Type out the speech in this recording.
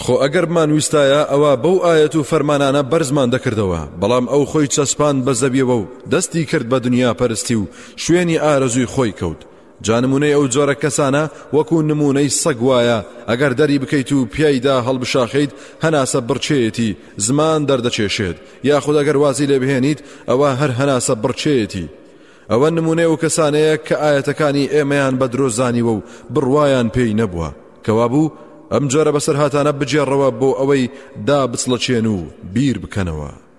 خۆ ئەگەرمان ویستایە ئەوە بەو ئاەت و فەرمانانە بەرزمان دەکردەوە، بەڵام ئەو خۆی چەسپان بە زەویەوە و دەستی کرد بە دنیا پەرستی و شوێنی ئارەزووی خۆی کەوت. جانمونەی ئەو جۆرە کەسانە وەکو نمونەی سەگ وایە، ئەگەر دەری بکەیت و پیایدا هەڵبشاخیت هەناسە بڕچێتی زمان دەردەچێشێت، یاخود ئەگەر وازی لێ بهێنیت ئەوە هەر هەناسە بڕچێتی. ئەوە نمونەی ئەو کەسانەیە کە ئاەتەکانی ئێمەیان بە درۆزانیوە و بڕوایان پێی نەبووە، کەوابوو ئەم جۆرە بەسەرهاتانە بجێڕەوە بۆ ئەوەی دابچڵەچێن و بیر بکەنەوە.